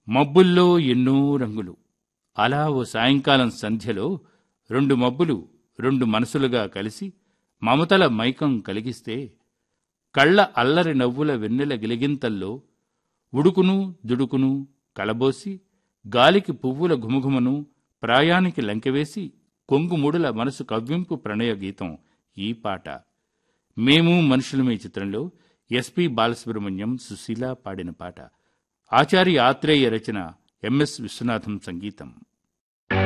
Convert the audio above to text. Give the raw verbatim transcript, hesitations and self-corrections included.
మబ్బుల్లో ఎన్నో రంగులు. అలా ఓ సాయంకాలం సంధ్యలో రెండు మబ్బులు రెండు మనసులుగా కలిసి మమతల మైకం కలిగిస్తే, కళ్ళ అల్లరి నవ్వుల వెన్నెల గిలిగింతల్లో ఉడుకును దుడుకును కలబోసి, గాలికి పువ్వుల ఘుమఘుమను ప్రాయానికి లంకెవేసి, కొంగుముడుల మనసు కవ్వింపు ప్రణయ గీతం ఈ పాట. మేము మనుషులమే చిత్రంలో ఎస్పి బాలసుబ్రహ్మణ్యం, సుశీల పాడిన పాట. ఆచార్య ఆత్రేయ రచన, ఎంఎస్ విశ్వనాథం సంగీతం.